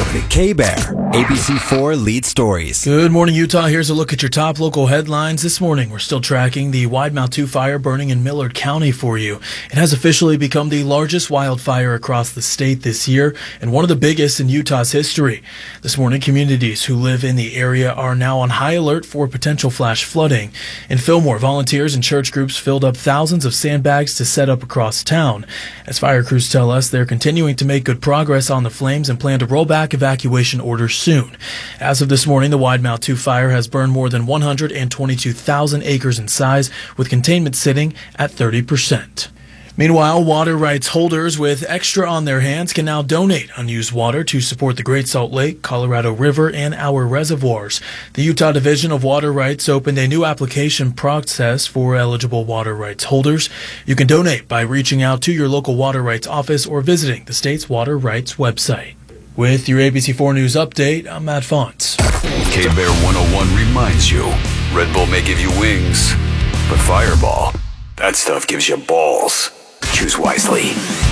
K-Bear, ABC4 Lead Stories. Good morning, Utah. Here's a look at your top local headlines. This morning, we're still tracking the Widemouth 2 fire burning in Millard County for you. It has officially become the largest wildfire across the state this year and one of the biggest in Utah's history. This morning, communities who live in the area are now on high alert for potential flash flooding. In Fillmore, volunteers and church groups filled up thousands of sandbags to set up across town. As fire crews tell us, they're continuing to make good progress on the flames and plan to roll back evacuation orders soon. As of this morning, the Widemouth 2 fire has burned more than 122,000 acres in size, with containment sitting at 30%. Meanwhile, water rights holders with extra on their hands can now donate unused water to support the Great Salt Lake, Colorado River, and our reservoirs. The Utah Division of Water Rights opened a new application process for eligible water rights holders. You can donate by reaching out to your local water rights office or visiting the state's water rights website. With your ABC4 News Update, I'm Matt Fonts. K-Bear 101 reminds you, Red Bull may give you wings, but Fireball, that stuff gives you balls. Choose wisely.